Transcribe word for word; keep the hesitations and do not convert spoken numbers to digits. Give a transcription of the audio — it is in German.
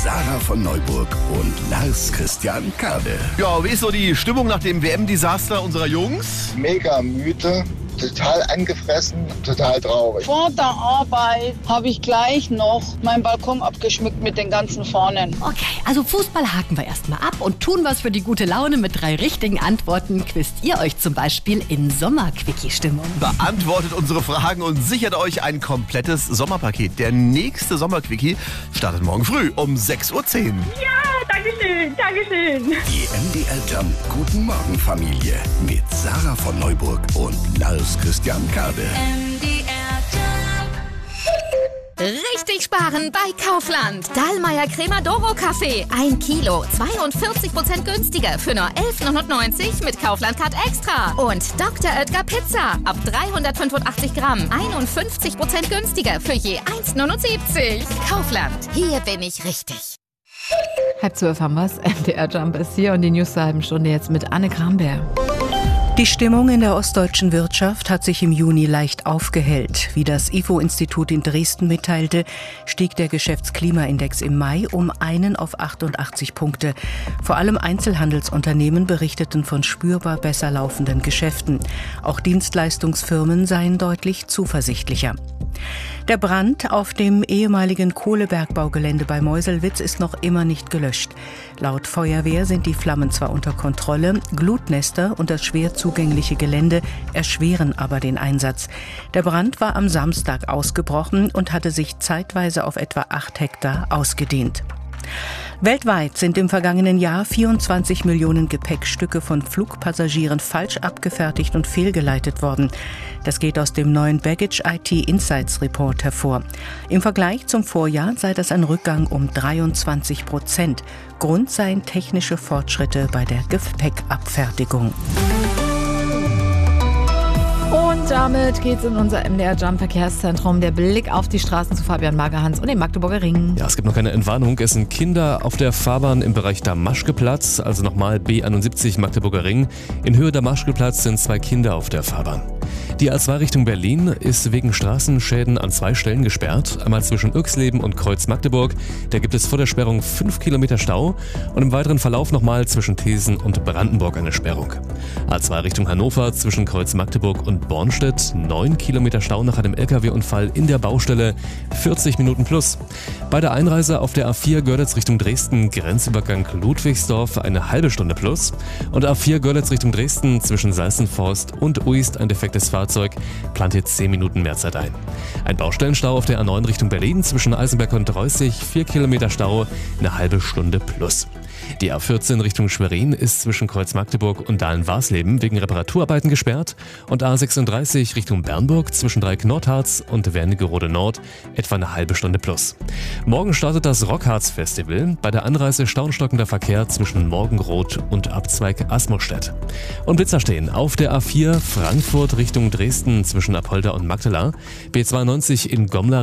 Sarah von Neuburg und Lars Christian Kade. Ja, wie ist so die Stimmung nach dem W M-Desaster unserer Jungs? Mega müde, total angefressen, total traurig. Vor der Arbeit habe ich gleich noch meinen Balkon abgeschmückt mit den ganzen Fahnen. Okay, also Fußball haken wir erstmal ab und tun was für die gute Laune. Mit drei richtigen Antworten quizt ihr euch zum Beispiel in Sommer-Quickie-Stimmung. Beantwortet unsere Fragen und sichert euch ein komplettes Sommerpaket. Der nächste Sommer-Quickie startet morgen früh um sechs Uhr zehn. Ja, danke schön, danke schön. Die M D R Jump Guten Morgen Familie mit Sarah von Neuburg und Lars Christian Kade. M D R Jump. Richtig sparen bei Kaufland. Dahlmeier Cremodoro Kaffee. Ein Kilo, zweiundvierzig Prozent günstiger für nur elf neunundneunzig mit Kaufland-Card Extra. Und Doktor Oetker Pizza. Ab dreihundertfünfundachtzig Gramm, einundfünfzig Prozent günstiger für je eins neunundsiebzig. Kaufland, hier bin ich richtig. Halb zwölf haben wir's. M D R Jump ist hier und die News zur halben Stunde jetzt mit Anne Kramberg. Die Stimmung in der ostdeutschen Wirtschaft hat sich im Juni leicht aufgehellt. Wie das I F O-Institut in Dresden mitteilte, stieg der Geschäftsklimaindex im Mai um einen auf achtundachtzig Punkte. Vor allem Einzelhandelsunternehmen berichteten von spürbar besser laufenden Geschäften. Auch Dienstleistungsfirmen seien deutlich zuversichtlicher. Der Brand auf dem ehemaligen Kohlebergbaugelände bei Meuselwitz ist noch immer nicht gelöscht. Laut Feuerwehr sind die Flammen zwar unter Kontrolle, Glutnester und das schwer zugängliche Gelände erschweren aber den Einsatz. Der Brand war am Samstag ausgebrochen und hatte sich zeitweise auf etwa acht Hektar ausgedehnt. Weltweit sind im vergangenen Jahr vierundzwanzig Millionen Gepäckstücke von Flugpassagieren falsch abgefertigt und fehlgeleitet worden. Das geht aus dem neuen Baggage I T Insights Report hervor. Im Vergleich zum Vorjahr sei das ein Rückgang um dreiundzwanzig Prozent. Grund seien technische Fortschritte bei der Gepäckabfertigung. Und damit geht's in unser M D R Jump Verkehrszentrum. Der Blick auf die Straßen zu Fabian Magerhans und dem Magdeburger Ring. Ja, es gibt noch keine Entwarnung. Es sind Kinder auf der Fahrbahn im Bereich Damaschkeplatz, also nochmal B einundsiebzig Magdeburger Ring. In Höhe Damaschkeplatz sind zwei Kinder auf der Fahrbahn. Die A zwei Richtung Berlin ist wegen Straßenschäden an zwei Stellen gesperrt. Einmal zwischen Uexleben und Kreuz Magdeburg. Da gibt es vor der Sperrung fünf Kilometer Stau. Und im weiteren Verlauf nochmal zwischen Thesen und Brandenburg eine Sperrung. A zwei Richtung Hannover zwischen Kreuz Magdeburg und Bornstedt. neun Kilometer Stau nach einem L K W-Unfall in der Baustelle. vierzig Minuten plus. Bei der Einreise auf der A vier Görlitz Richtung Dresden, Grenzübergang Ludwigsdorf, eine halbe Stunde plus. Und A vier Görlitz Richtung Dresden zwischen Salzenforst und Uist, ein defektes Fahrzeug, plant jetzt zehn Minuten mehr Zeit ein. Ein Baustellenstau auf der A neun Richtung Berlin zwischen Eisenberg und Reußig, vier Kilometer Stau, eine halbe Stunde plus. Die A vierzehn Richtung Schwerin ist zwischen Kreuz Magdeburg und Dahlen-Warsleben wegen Reparaturarbeiten gesperrt und A sechsunddreißig Richtung Bernburg zwischen Dreieck-Nordharz und Wernigerode Nord etwa eine halbe Stunde plus. Morgen startet das Rockharz-Festival. Bei der Anreise staunstockender Verkehr zwischen Morgenroth und Abzweig Asmostedt. Und Blitzer stehen auf der A vier Frankfurt Richtung Dresden zwischen Apolda und Magdala, B zweiundneunzig in Gomla